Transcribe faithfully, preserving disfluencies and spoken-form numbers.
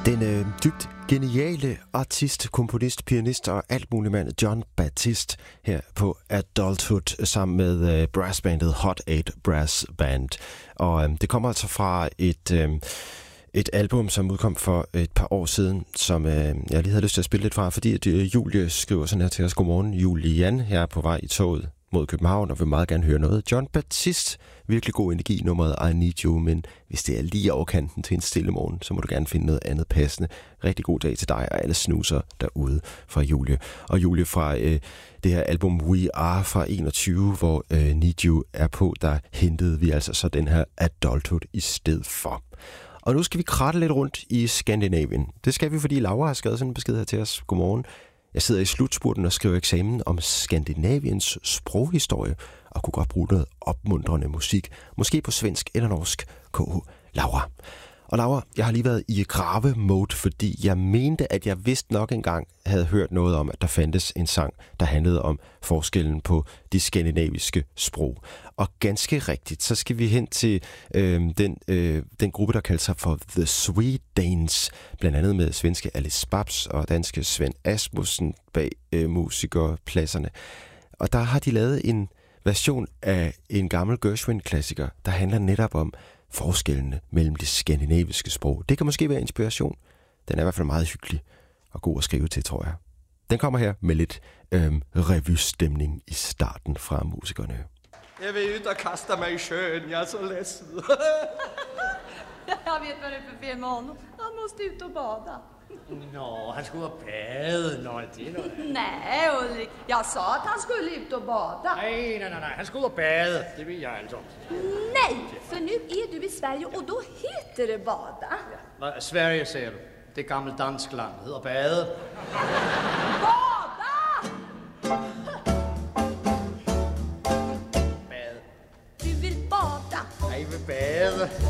Den øh, dybt geniale artist, komponist, pianist og alt muligt mand Jon Batiste her på Adulthood sammen med øh, brassbandet Hot otte Brass Band. Og øh, det kommer altså fra et, øh, et album, som udkom for et par år siden, som øh, jeg lige havde lyst til at spille lidt fra, fordi at, øh, Julie skriver sådan her til os. Godmorgen, Julian. Jeg er på vej i toget mod København og vil meget gerne høre noget. Jon Batiste, virkelig god energi, nummeret I Need You, men hvis det er lige overkanten til en stille morgen, så må du gerne finde noget andet passende. Rigtig god dag til dig og alle snuser derude fra Julie. Og Julie fra øh, det her album We Are fra enogtyve, hvor øh, Need You er på, der hentede vi altså så den her Adulthood i stedet for. Og nu skal vi kratte lidt rundt i Skandinavien. Det skal vi, fordi Laura har skrevet sådan en besked her til os. Godmorgen. Jeg sidder i slutspurten og skriver eksamen om Skandinaviens sproghistorie og kunne godt bruge noget opmuntrende musik. Måske på svensk eller norsk. K H. Laura. Og Laura, jeg har lige været i grave-mode, fordi jeg mente, at jeg vist nok engang havde hørt noget om, at der fandtes en sang, der handlede om forskellen på de skandinaviske sprog. Og ganske rigtigt, så skal vi hen til øh, den, øh, den gruppe, der kalder sig for The Swedanes, blandt andet med svenske Alice Babs og danske Svend Asmussen bag øh, musikerpladserne. Og der har de lavet en version af en gammel Gershwin-klassiker, der handler netop om forskellene mellem de skandinaviske sprog. Det kan måske være inspiration. Den er i hvert fald meget hyggelig og god at skrive til, tror jeg. Den kommer her med lidt øhm, revystemning i starten fra musikerne. Jeg vil ud og kaste mig i sjøen. Jeg er så ledsen. Jeg vet vad det är för fel med honom. Han måste ut och bada. Nå, han skulle bade. Nå, det er noget. Nej, Ulrik. Jeg sa att han skulle ut och bada. Nej, nej, nej, nej. Han skulle bade. Det ved jeg altså. Nej, för nu är du i Sverige och då heter det bada. Hvad, Sverige, siger du? Det gamle dansk land hedder bade. Bada! Bade. Du vill bada. Nej, jeg vil bade.